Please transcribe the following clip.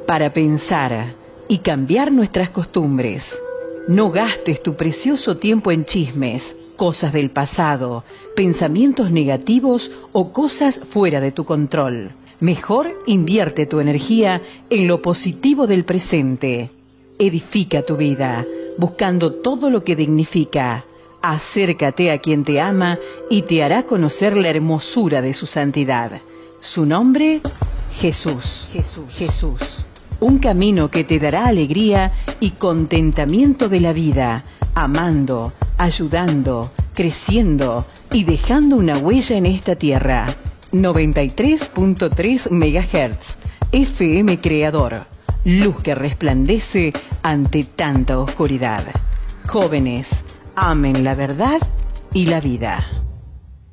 para pensar y cambiar nuestras costumbres. No gastes tu precioso tiempo en chismes, cosas del pasado, pensamientos negativos o cosas fuera de tu control. Mejor invierte tu energía en lo positivo del presente. Edifica tu vida, buscando todo lo que dignifica. Acércate a quien te ama y te hará conocer la hermosura de su santidad. Su nombre, Jesús. Jesús. Un camino que te dará alegría y contentamiento de la vida, amando, ayudando, creciendo y dejando una huella en esta tierra. 93.3 MHz, FM Creador. Luz que resplandece ante tanta oscuridad. Jóvenes, amen la verdad y la vida.